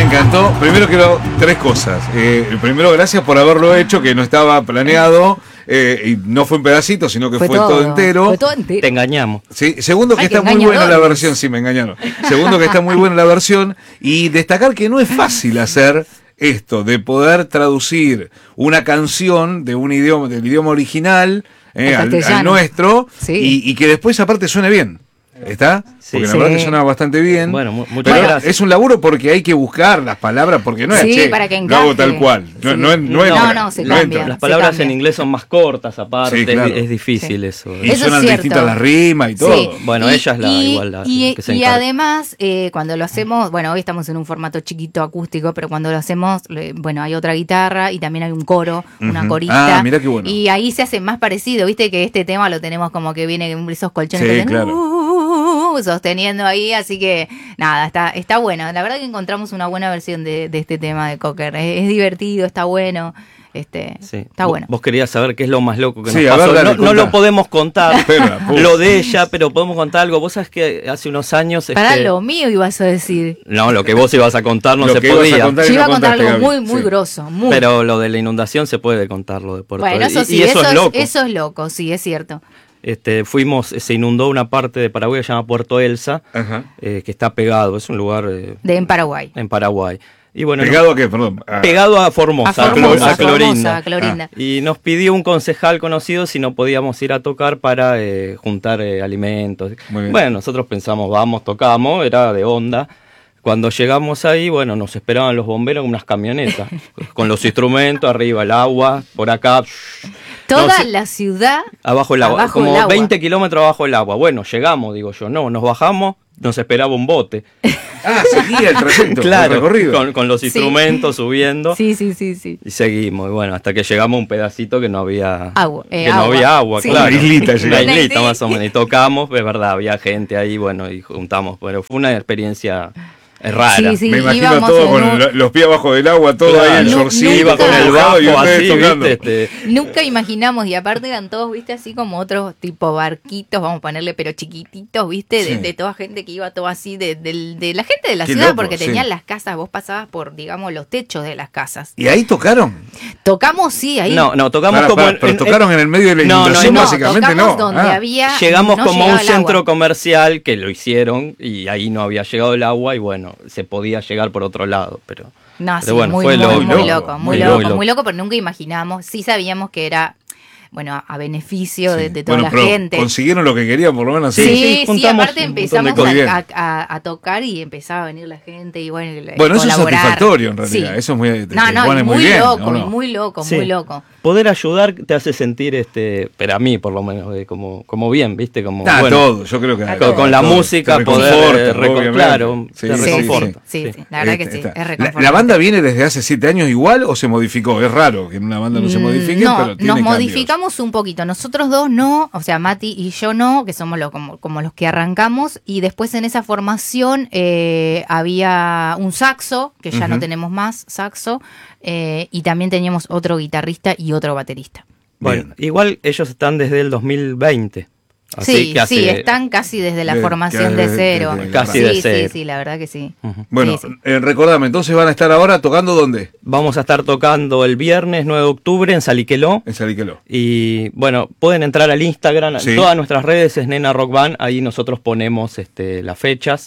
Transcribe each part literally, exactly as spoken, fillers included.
encantó. Primero quiero tres cosas. Eh, primero, gracias por haberlo hecho, que no estaba planeado. Eh, y no fue un pedacito, sino que fue, fue todo, todo entero. Fue todo entero. Te engañamos. Sí. Segundo, que Ay, está qué muy buena la engañadores. versión. Sí, me engañaron. Segundo, que está muy buena la versión. Y destacar que no es fácil hacer esto, de poder traducir una canción de un idioma, del idioma original eh, Al al, castellano. al nuestro, Sí. y, y que después aparte suene bien. ¿Está? Sí. Porque la Sí. verdad que suena bastante bien. Bueno, mu- muchas pero gracias. es un laburo porque hay que buscar las palabras, porque no es Sí, che, para que lo hago encaje. tal cual. No, Sí. no, no, No, entra, no, se no cambia. entra. Las Se palabras cambia. en inglés son más cortas, aparte, Sí, claro. es, es difícil Sí. eso. Y Eso es suenan cierto. distintas las rimas y todo. Sí. Bueno, ella es la- y, igual la- y, que se y encarga. además, eh, cuando lo hacemos, bueno, hoy estamos en un formato chiquito acústico, pero cuando lo hacemos, le- bueno, hay otra guitarra y también hay un coro, una Ujú. corista. Ah, mirá qué bueno. Y ahí se hace más parecido, viste que este tema lo tenemos como que viene con esos colchones Sí, que hacen, claro. uh, sosteniendo ahí, así que nada, está, está bueno. La verdad que encontramos una buena versión de, de este tema de Cocker. Es, es divertido, está bueno. Este, Sí. está Vos- bueno. Vos querías saber qué es lo más loco que Sí, nos a ver, pasó. dale, no, no contá. lo podemos contar, Espera, puf. lo de ella, pero podemos contar algo. Vos sabés que hace unos años... Para este, lo mío ibas a decir. No, lo que vos ibas a contar no Lo se que ibas a podía. contar y Yo no iba a contar contaste, algo Gaby. muy, muy Sí. grosso, muy. Pero lo de la inundación se puede contar, lo de Puerto Bueno, Rico. eso Y- sí, y eso, es loco. Eso es loco, sí, es cierto. Este, fuimos, se inundó una parte de Paraguay que se llama Puerto Elsa, Ajá. eh, que está pegado, es un lugar eh, De en Paraguay. en Paraguay. Y bueno, ¿Pegado a qué? Perdón. nos- Ah, pegado a Formosa, A Formosa, a Clorinda. Formosa, a Clorinda. Y nos pidió un concejal conocido si no podíamos ir a tocar para eh, juntar eh, alimentos. Muy bien. Bueno, nosotros pensamos, vamos, tocamos, era de onda. Cuando llegamos ahí, bueno, nos esperaban los bomberos con unas camionetas, con los instrumentos, arriba el agua, por acá, Toda No, sí. la ciudad. abajo el agua, Abajo como el agua. veinte kilómetros abajo el agua. Bueno, llegamos, digo yo, no, nos bajamos, nos esperaba un bote. Ah, seguía el trayecto, el Claro, recorrido. con, con los Sí. instrumentos subiendo. Sí, sí, sí, sí. Y seguimos, y bueno, hasta que llegamos a un pedacito que no había Agua, eh, que no agua. había agua, Sí. claro. Una islita Una llegamos. islita Sí. más o menos. Y tocamos, es verdad, había gente ahí, bueno, y juntamos, pero fue una experiencia eh, rara. Sí, sí. Me imagino íbamos todo en con un- lo- los pies abajo del agua, todo Claro. ahí, el Nu- shortcito, nunca- Iba con el mojado, y bajo ustedes así, tocando. ¿viste? Este, Nunca imaginamos, y aparte eran todos, viste, así como otros tipo barquitos, vamos a ponerle, pero chiquititos, viste, Sí. de, de toda gente que iba todo así, de, del- de la gente de la Qué ciudad, loco, porque sí. tenían las casas, vos pasabas por, digamos, los techos de las casas. ¿Y ahí tocaron? Tocamos, sí, ahí. no, no, tocamos Pará, como pará, en- pero en- tocaron en el medio de la No, no, inundación, no, básicamente tocamos no. donde Ah. había. Llegamos no como a un llegaba el centro agua. comercial que lo hicieron y ahí no había llegado el agua y bueno, se podía llegar por otro lado, pero, No, pero sí, bueno, muy, fue muy, loco, muy loco, muy muy loco, loco. muy loco, pero nunca imaginamos, sí sabíamos que era, bueno, a, a beneficio de, Sí. de toda Bueno, la pero gente. consiguieron lo que querían, por lo menos. Sí, Sí, sí, sí, juntamos aparte un montón de empezamos cosas. Bien. a, a- a tocar y empezaba a venir la gente y bueno, y Bueno, eso es colaborar. satisfactorio en realidad. Sí. Eso es muy. te- No, te no, pone y muy muy, bien, loco, ¿o no? y muy loco, Sí. muy loco. Poder ayudar te hace sentir, este, pero a mí por lo menos, eh, como, como bien, ¿viste? Como, Ah, bueno, todo, yo creo que. A con, todo. con la todo. música Te poder reconforta, eh, recon- obviamente. claro, Sí, te sí, reconforta. Sí, sí, Sí. la verdad que Este, sí, está. es la, reconfortante. la banda viene desde hace siete años igual o se modificó? Es raro que en una banda no se Mm, modifique, no, pero tiene nos cambios. modificamos un poquito. Nosotros dos no, o sea, Mati y yo no, que somos lo- como, como los que arrancamos. Y después en esa formación eh, había un saxo, que ya no Ujú. tenemos más saxo, eh, y también teníamos otro guitarrista y otro baterista. Bueno, Bien. igual ellos están desde el dos mil veinte. Así Sí, que hace, sí, están casi desde la de- formación que de desde- cero. desde- Casi sí, de sí, cero. sí, la verdad que sí. Ujú. Bueno, Sí, sí. eh, recordame, entonces van a estar ahora tocando ¿dónde? Vamos a estar tocando el viernes nueve de octubre en Saliqueló. En Saliqueló. Y bueno, pueden entrar al Instagram, Sí. todas nuestras redes es Nena Rock Band, ahí nosotros ponemos este, las fechas.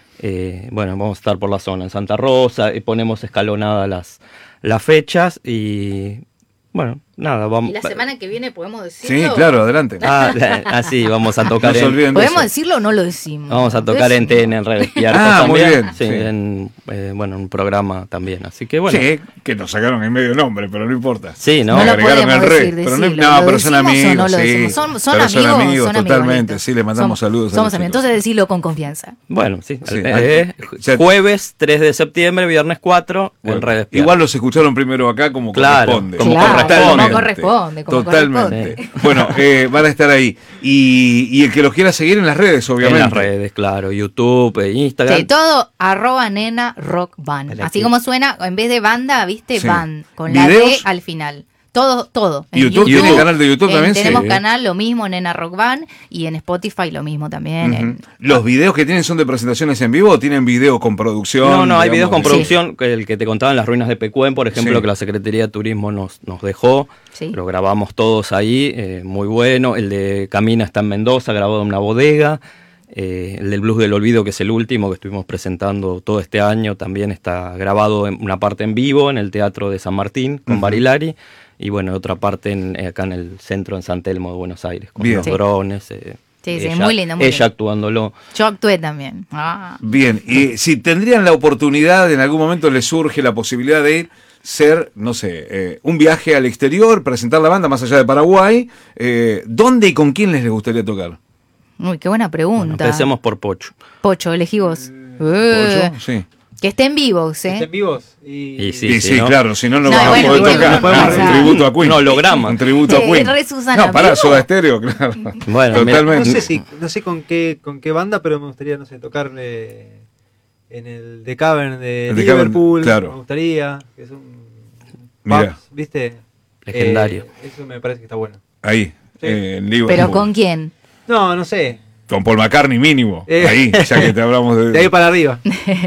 Eh, bueno, vamos a estar por la zona en Santa Rosa y ponemos escalonadas las, las fechas y bueno, nada, vamos. Y la semana que viene podemos decirlo. Sí, claro, adelante. Ah, así, vamos a tocar No se en, olviden de ¿Podemos eso. decirlo o no lo decimos? vamos a tocar en T N en Red Despierta Ah, muy también. bien, Sí, sí. en eh, bueno, un programa también, así que bueno. Sí, que nos sacaron en medio nombre, pero no importa. Sí, ¿no? No lo Agregaron podemos el re, decir, pero no, decilo. no, ¿Lo pero son decimos o amigos, no lo sí. decimos? Son, son Pero amigos, son amigos, son totalmente, amiguitos. sí, le mandamos Somos- saludos a Somos los amigos, chicos. entonces decirlo con confianza. Bueno, sí. Sí, eh, o sea, jueves tres de septiembre, viernes cuatro, en Red Despierta. Igual los escucharon primero acá como Claro, corresponde. como Claro, corresponde. como corresponde, como Totalmente. corresponde. Bueno, eh, van a estar ahí. Y, y el que los quiera seguir en las redes, obviamente. En las redes, claro, YouTube, eh, Instagram. Sí, todo arroba nena rock band. El Así equipo. como suena, en vez de banda, viste, Sí. band. Con la ¿Videos? D al final. Todo, todo. En YouTube, ¿tiene canal de YouTube en- también? Tenemos Sí. canal, lo mismo, Nena Rock Band, y en Spotify lo mismo también. Ujú. en- ¿Los videos que tienen son de presentaciones en vivo o tienen video con producción? No, no, hay videos digamos, con de- producción, que el que te contaba en las ruinas de Pecuén, por ejemplo, Sí. que la Secretaría de Turismo nos, nos dejó. Sí. Lo grabamos todos ahí, eh, muy bueno. El de Camina está en Mendoza, grabado en una bodega. Eh, el del Blues del Olvido, que es el último que estuvimos presentando todo este año, también está grabado en una parte en vivo en el Teatro de San Martín con Ujú. Barilari. Y bueno, otra parte en, acá en el centro, en San Telmo de Buenos Aires, con Bien. los Sí. drones. eh, Sí, sí, ella, muy lindo, muy Ella lindo. actuándolo. Yo actué también. Ah. Bien, y si tendrían la oportunidad, en algún momento les surge la posibilidad de ir, ser, no sé, eh, un viaje al exterior, presentar la banda más allá de Paraguay, eh, ¿dónde y con quién les gustaría tocar? Uy, qué buena Bueno, pregunta. empecemos por Pocho. Pocho, elegí vos. Eh, ¿Pocho? Sí. que esté en vivos, ¿Estén ¿eh? vivos? Y, Y sí. Sí, sí, ¿no? claro, si no, no No, vas bueno, a poder bueno, tocar. no puede Ah, pasar. un tributo a Queen. Un holograma. Un tributo a Eh, Queen. re Susana, no, pará, ¿vivo? Soda Stereo, claro. Bueno, mira, Totalmente. No sé si, no sé con qué, con qué banda, pero me gustaría, no sé, tocar eh, en el The Cavern de El The Cavern, Liverpool. claro. Me gustaría, que es un Mirá. pub, ¿viste? Legendario. Eh, eso me parece que está bueno. Ahí, Sí. eh, en Liverpool. Pero ¿con quién? No, no sé. Con Paul McCartney mínimo. Eh. Ahí, ya que te hablamos de... De ahí para arriba.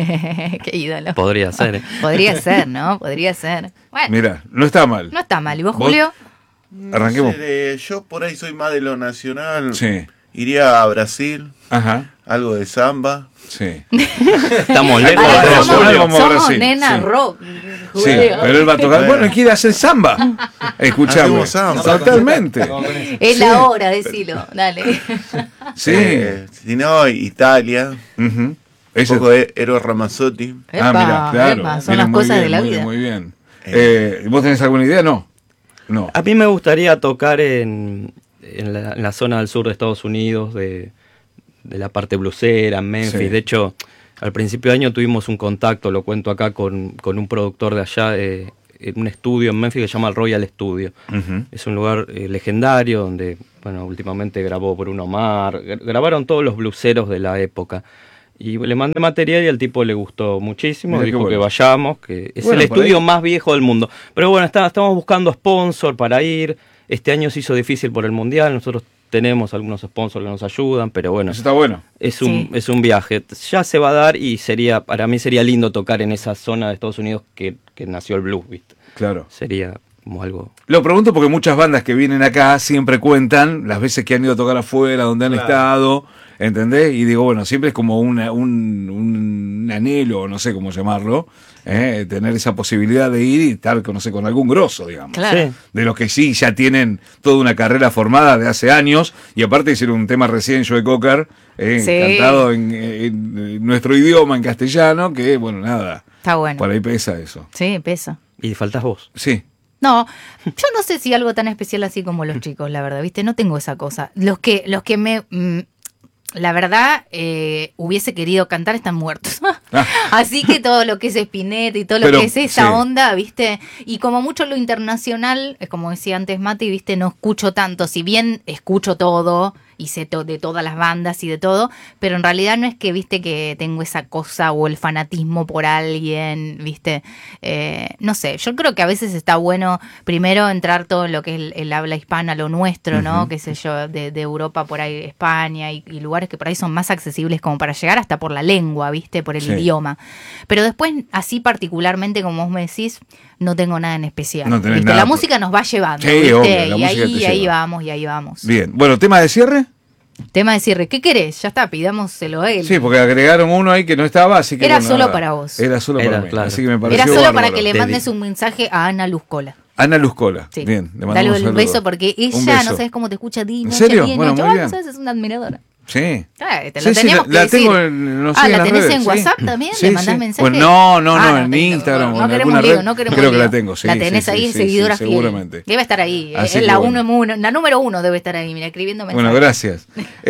Qué ídolo. podría ser. ¿eh? Podría ser, ¿no? Podría ser. Bueno, Mira, no está mal. no está mal. ¿Y vos, ¿Vos? Julio? Arranquemos. No sé, eh, yo por ahí soy más de lo nacional. Sí. Iría a Brasil, Ajá. algo de samba. Sí. Estamos lejos. Pará, Brasil, somos, Julio. Vamos a somos Brasil, nena sí. rock. Sí, Julio. pero él va a tocar. Bueno, él quiere hacer samba. Escuchame. Hacemos samba. Totalmente. Vamos con eso. Es Sí. la hora, decilo. Dale. Sí. Eh, si no, Italia. Ujú. Un Ese- poco de Eros Ramazzotti. Ah, Epa, mira, claro. epa, son Viene las muy cosas bien, de la muy vida. bien, Muy bien. Eh, ¿Vos tenés alguna idea? No. No. A mí me gustaría tocar en, en, la, en la zona del sur de Estados Unidos, de, de la parte blusera, en Memphis. Sí. De hecho, al principio de año tuvimos un contacto, lo cuento acá, con, con un productor de allá, eh, en un estudio en Memphis que se llama el Royal Studio. Ujú. Es un lugar eh, legendario donde, bueno, últimamente grabó Bruno Mars, gra- grabaron todos los bluseros de la época. Y le mandé material y al tipo le gustó muchísimo, Mirá qué dijo bueno. que vayamos, que es Bueno, el por estudio ahí- más viejo del mundo. Pero bueno, está, estamos buscando sponsor para ir. Este año se hizo difícil por el Mundial, nosotros tenemos algunos sponsors que nos ayudan, pero bueno, Eso está bueno. es un, Sí. es un viaje. Ya se va a dar y sería, para mí sería lindo tocar en esa zona de Estados Unidos que, que nació el blues, ¿viste? Claro. Sería como algo... Lo pregunto porque muchas bandas que vienen acá siempre cuentan las veces que han ido a tocar afuera, donde han Claro. estado, ¿entendés? Y digo, bueno, siempre es como una, un, un anhelo, no sé cómo llamarlo, ¿eh? Tener esa posibilidad de ir y estar, no sé, con algún grosso, digamos. Claro. Sí. De los que sí ya tienen toda una carrera formada de hace años, y aparte hicieron un tema recién, Joe Cocker, eh, Sí. cantado en, en- en nuestro idioma, en castellano, que bueno, nada, Está bueno. por ahí pesa eso. Sí, pesa. Y faltas vos. Sí. No, yo no sé si algo tan especial así como los chicos, la verdad, ¿viste? No tengo esa cosa. Los que, los que me... mm, la verdad, eh, hubiese querido cantar están muertos. Ah. Así que todo lo que es Spinetta y todo lo Pero, que es esa sí. onda, ¿viste? Y como mucho lo internacional, es como decía antes Mati, ¿viste? No escucho tanto. Si bien escucho todo y sé to- de todas las bandas y de todo, pero en realidad no es que, ¿viste? Que tengo esa cosa o el fanatismo por alguien, ¿viste? Eh, no sé, yo creo que a veces está bueno primero entrar todo en lo que es el, el habla hispana, lo nuestro, ¿no? Ujú. Qué sé yo, de, de Europa por ahí, España y, y lugares que por ahí son más accesibles como para llegar hasta por la lengua, ¿viste? Por el Sí. idioma. Pero después, así particularmente como vos me decís, no tengo nada en especial. No tenés ¿viste? nada La por- música nos va llevando, Sí, ¿viste? obvio, la y música ahí, te ahí lleva. vamos, y ahí vamos. Bien. Bueno, tema de cierre. Tema de cierre, ¿qué querés? Ya está, pidámoselo a él. Sí, porque agregaron uno ahí que no estaba, así que Era bueno, solo nada. para vos. Era solo para Era, mí, claro. así que me pareció Era solo para bárbaro. que le Te mandes di- un mensaje a Ana Luzcola. Ana Luzcola. Sí. Bien, le Dale mandamos un saludo. beso porque Un ella, beso. no sabes cómo te escucha a ti. ¿En noche, serio? día y Bueno, noche. muy Ah, bien. no sabes, es una admiradora. Sí. Ah, te lo Sí, sí, teníamos la, que la decir. tengo en, no sé, Ah, en ¿la las tenés redes, en sí. WhatsApp también? Sí, ¿Le mandás sí. mensaje? Bueno, no, no, Ah, no, en te- Instagram o no en queremos alguna lío, red. no queremos Creo que lío. la tengo, sí. La sí, tenés sí, ahí, sí, sí, seguidora fiel. seguramente. Debe estar ahí. Así Es que la, bueno. uno, la número uno debe estar ahí, mira, escribiendo mensajes. Bueno, gracias.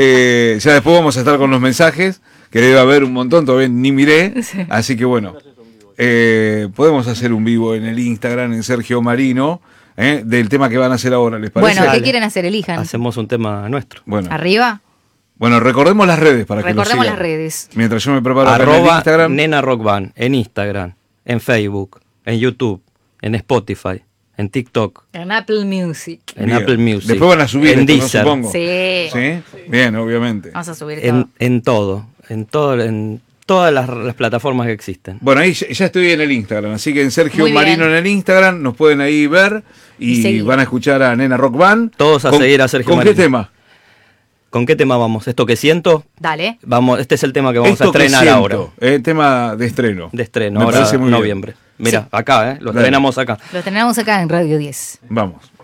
Eh, ya después vamos a estar con los mensajes, que debe haber un montón, todavía ni miré. Así que bueno, eh, podemos hacer un vivo en el Instagram, en Sergio Marino, eh, del tema que van a hacer ahora, ¿les parece? Bueno, ¿qué Dale. quieren hacer? Elijan. Hacemos un tema nuestro. Bueno, ¿Arriba? bueno, recordemos las redes para que nos Recordemos sigan. las redes. Mientras yo me preparo acá en el Arroba Instagram. Nena Rock Band en Instagram, en Facebook, en YouTube, en Spotify, en TikTok, En Apple Music. en Bien. Apple Music. Después van a subir en esto, ¿no? Deezer, Supongo. Sí. ¿Sí? Bien, obviamente. Vamos a subir todo. en, en todo, en todo, en todas las, las plataformas que existen. Bueno, ahí ya ya estoy en el Instagram, así que en Sergio Muy bien. Marino en el Instagram nos pueden ahí ver y, Y seguir. van a escuchar a Nena Rock Band. Todos a ¿Con- seguir a Sergio ¿Con Marino. qué tema? ¿Con qué tema vamos? ¿Esto que siento? Dale. Vamos, este es el tema que vamos a Esto que estrenar siento, ahora. eh, tema de estreno. De estreno, Me ahora parece muy en bien. noviembre. Mira, Sí. acá, ¿eh? Lo Dale. estrenamos acá. Lo tenemos acá en Radio diez. Vamos.